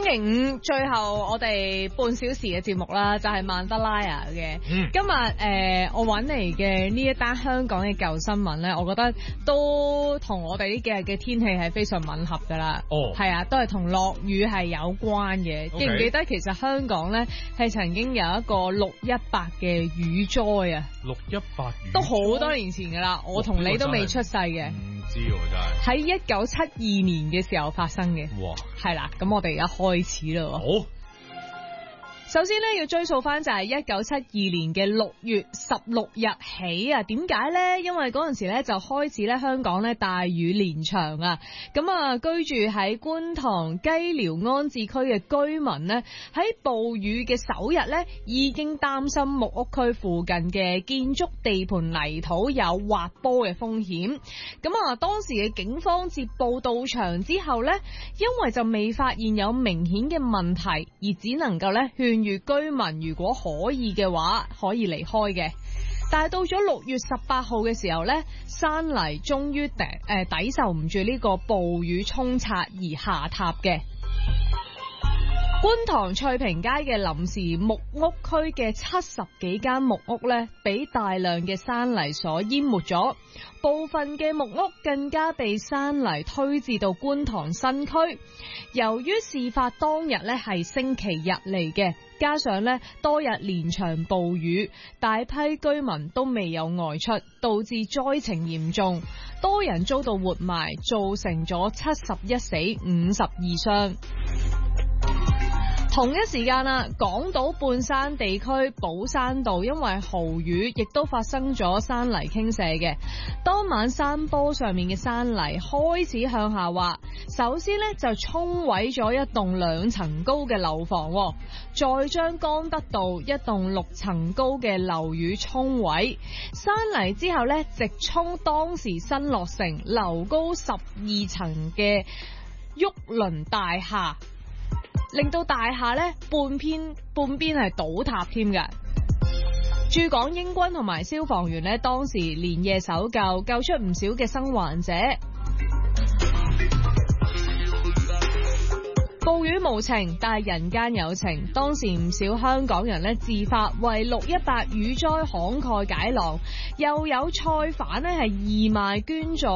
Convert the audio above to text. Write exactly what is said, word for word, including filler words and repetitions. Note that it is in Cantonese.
期五最後我哋半小時嘅節目啦，就係曼德拉亞嘅。嗯、今日誒、呃、我揾嚟嘅呢一單香港嘅舊新聞咧，我覺得都同我哋呢幾日嘅天氣係非常吻合噶啦。哦，係啊，都係同落雨係有關嘅。Okay. 記唔記得其實香港咧係曾經有一個六一八嘅雨災啊？六一八雨災都好多年前噶啦，我同你都未出世嘅。唔知喎，真係喺一九七二年嘅時候發生嘅。哇，係啦，咁我哋而家開始啦。好。首先咧要追溯翻就係一九七二年嘅六月十六日起啊，點解咧？因為嗰陣時咧就開始咧香港咧大雨連場啊，咁啊居住喺觀塘雞寮安置區嘅居民呢，喺暴雨嘅首日咧已經擔心木屋區附近嘅建築地盤泥土有滑坡嘅風險，咁啊當時嘅警方接報到場之後咧，因為就未發現有明顯嘅問題，而只能夠咧勸如居民如果可以嘅話可以離開嘅，但係到咗六月十八號嘅時候呢，山泥終於抵誒抵受唔住呢個暴雨沖刷而下塌嘅。觀塘翠屏街嘅臨時木屋區嘅七十幾間木屋呢，俾大量嘅山泥所淹沒咗，部分嘅木屋更加被山泥推至到觀塘新區。由於事發當日呢係星期日嚟嘅，加上呢多日連場暴雨，大批居民都未有外出，導致災情嚴重，多人遭到活埋，造成咗七十一死五十二傷。同一時間啦，港島半山地區寶山道因為豪雨，亦都發生咗山泥傾瀉嘅。當晚山坡上面嘅山泥開始向下滑，首先呢就沖毀咗一棟兩層高嘅樓房，再將江德道一棟六層高嘅樓宇沖毀。山泥之後呢，直衝當時新落成樓高十二層嘅沃倫大廈，令到大廈咧半邊半邊係倒塌添嘅。駐港英軍同埋消防員咧當時連夜搜救，救出唔少嘅生還者。暴雨無情，但係人間有情。當時唔少香港人咧自發為六一八雨災慷慨解囊，又有菜販咧係義賣捐助。